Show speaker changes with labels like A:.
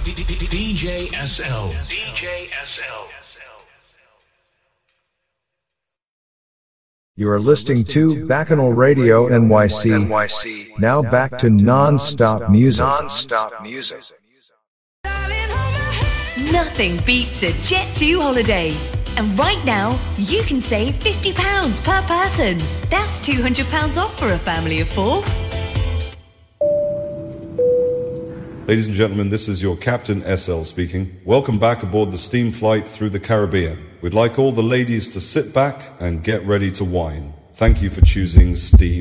A: DJ SL. DJ SL.
B: You are listening to Bacchanal Radio NYC. Now back to non-stop music.
C: Nothing beats a Jet2 holiday. And right now, you can save £50 per person. That's £200 off for a family of 4.
D: Ladies and gentlemen, this is your Captain SL speaking. Welcome back aboard the steam flight through the Caribbean. We'd like all the ladies to sit back and get ready to wine. Thank you for choosing Steam.